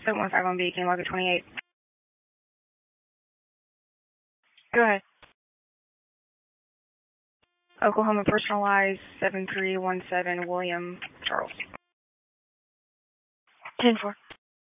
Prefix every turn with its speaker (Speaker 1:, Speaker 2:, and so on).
Speaker 1: 7151 Beacon, log 28.
Speaker 2: Go ahead.
Speaker 1: Oklahoma personalized 7317 William Charles.
Speaker 2: 10-4.